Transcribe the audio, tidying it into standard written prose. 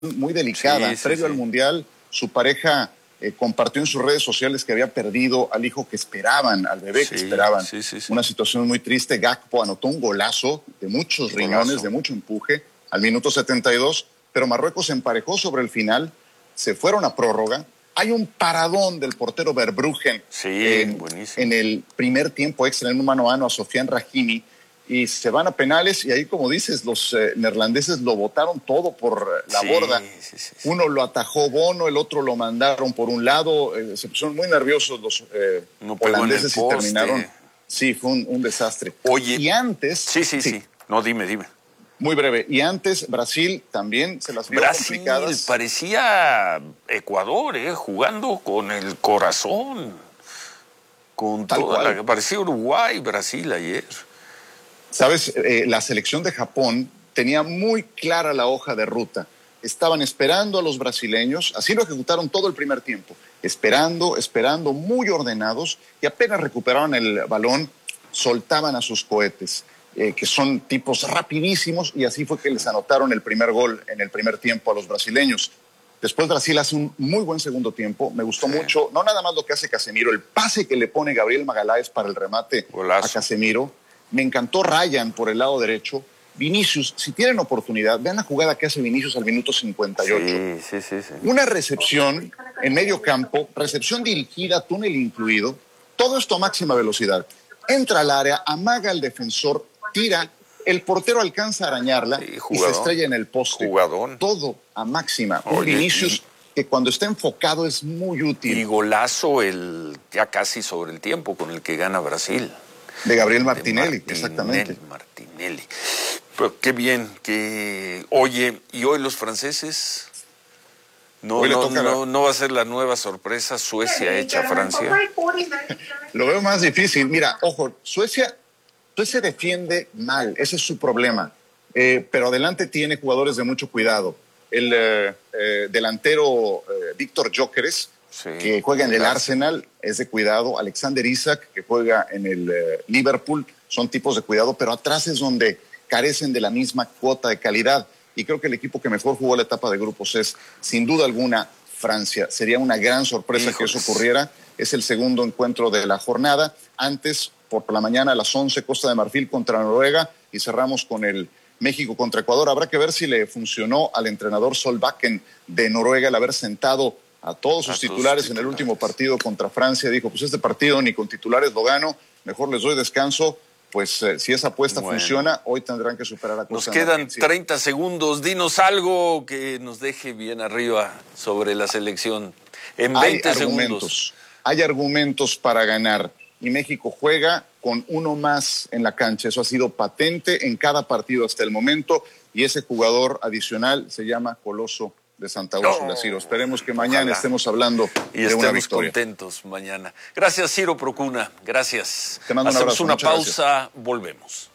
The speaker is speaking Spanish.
muy delicada. Previo al Mundial, su pareja compartió en sus redes sociales que había perdido al hijo que esperaban, al bebé que esperaban. Una situación muy triste. Gakpo anotó un golazo de muchos riñones, de mucho empuje, al minuto 72, pero Marruecos se emparejó sobre el final, se fueron a prórroga. Hay un paradón del portero Verbruggen en el primer tiempo extra, en un mano a mano a Sofiane Rahimi, y se van a penales, y ahí, como dices, los neerlandeses lo botaron todo por la borda. Uno lo atajó Bono, el otro lo mandaron por un lado, se pusieron muy nerviosos los holandeses y terminaron. Sí, fue un desastre. Oye, y antes... No, dime. Muy breve. Y antes, Brasil también se las vio complicadas. Brasil parecía Ecuador, jugando con el corazón. Con toda parecía Uruguay, Brasil ayer. Sabes, la selección de Japón tenía muy clara la hoja de ruta. Estaban esperando a los brasileños, así lo ejecutaron todo el primer tiempo. Esperando, muy ordenados, y apenas recuperaron el balón, soltaban a sus cohetes. Que son tipos rapidísimos, y así fue que les anotaron el primer gol en el primer tiempo a los brasileños. Después Brasil hace un muy buen segundo tiempo. Me gustó mucho, no nada más lo que hace Casemiro, el pase que le pone Gabriel Magalhães para el remate a Casemiro. Me encantó Ryan por el lado derecho. Vinicius, si tienen oportunidad, vean la jugada que hace Vinicius al minuto 58. Una recepción en medio campo, recepción dirigida, túnel incluido, todo esto a máxima velocidad. Entra al área, amaga al defensor, tira, el portero alcanza a arañarla y se estrella en el poste. Todo a máxima. Un Vinicius que cuando está enfocado es muy útil. Y golazo ya casi sobre el tiempo con el que gana Brasil. De Gabriel Martinelli, exactamente. Martinelli. Pero qué bien. Oye, ¿y hoy los franceses? No va a ser la nueva sorpresa Suecia hecha a Francia. Lo veo más difícil. Mira, ojo, Suecia defiende mal, ese es su problema. Pero adelante tiene jugadores de mucho cuidado. El delantero Víctor Gyökeres, que juega en el Arsenal, es de cuidado. Alexander Isak, que juega en el Liverpool, son tipos de cuidado, pero atrás es donde carecen de la misma cuota de calidad. Y creo que el equipo que mejor jugó la etapa de grupos es, sin duda alguna, Francia. Sería una gran sorpresa que eso ocurriera. Es el segundo encuentro de la jornada. Antes, por la mañana a las 11, Costa de Marfil contra Noruega, y cerramos con el México contra Ecuador. Habrá que ver si le funcionó al entrenador Solbakken de Noruega el haber sentado a todos sus titulares en el último partido contra Francia. Dijo, pues este partido ni con titulares lo gano, mejor les doy descanso. Pues si esa apuesta funciona, hoy tendrán que superar a Costa. Nos quedan 30 segundos. Dinos algo que nos deje bien arriba sobre la selección. En 20 segundos. Hay argumentos para ganar. Y México juega con uno más en la cancha. Eso ha sido patente en cada partido hasta el momento. Y ese jugador adicional se llama Coloso de Santa Úrsula, Ciro. Esperemos que mañana estemos hablando de una victoria. Y estemos contentos mañana. Gracias, Ciro Procuna. Gracias. Te mando un abrazo. Hacemos una pausa, volvemos.